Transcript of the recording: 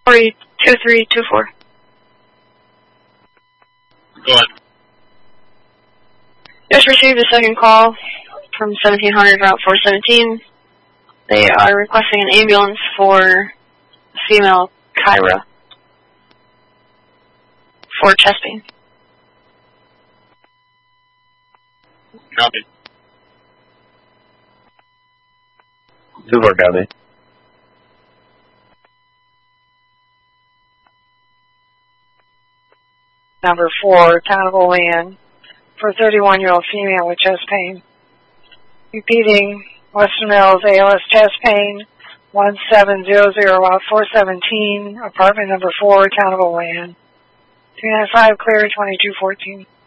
402324. Go ahead. Just received a second call from 1700 Route 417. They are requesting an ambulance for female Kyra for chest pain. Copy. 2-4, copy. Number 4, Town of Olean, for a 31-year-old female with chest pain. Repeating, Western Mills, ALS chest pain, 1700 Route 417, apartment number 4, Town of Olean. 395 clear, 2214.